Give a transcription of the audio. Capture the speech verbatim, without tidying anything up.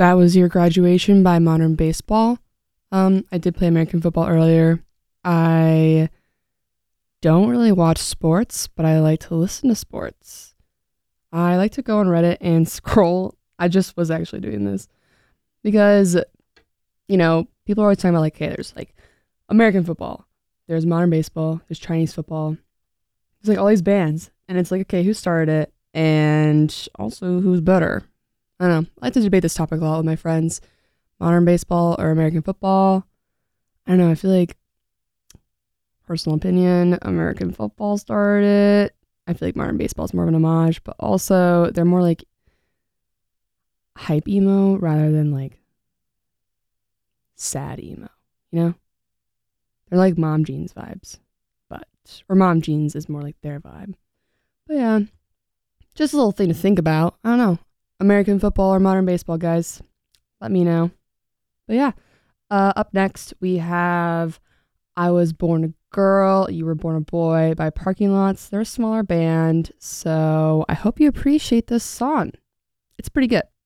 that was Your Graduation by Modern Baseball. Um, I did play American football earlier. I don't really watch sports, but I like to listen to sports. I like to go on Reddit and scroll. I just was actually doing this because, you know, people are always talking about like, hey, there's like American football, there's modern baseball, there's Chinese football. There's like all these bands, and it's like, okay, who started it? And also, who's better? I don't know. I like to debate this topic a lot with my friends. Modern baseball or American football? I don't know. I feel like, personal opinion, American football started it. I feel like modern baseball is more of an homage, but also they're more like hype emo rather than like sad emo, you know? They're like Mom Jeans vibes, but, or Mom Jeans is more like their vibe. But yeah, just a little thing to think about. I don't know. American football or modern baseball, guys? Let me know. But yeah, uh, up next we have I Was Born a Girl, You Were Born a Boy by Parking Lots. They're a smaller band, so I hope you appreciate this song. It's pretty good.